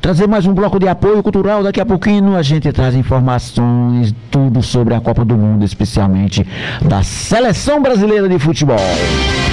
trazer mais um bloco de apoio cultural. Daqui a pouquinho a gente traz informações, tudo sobre a Copa do Mundo, especialmente da Seleção Brasileira de Futebol.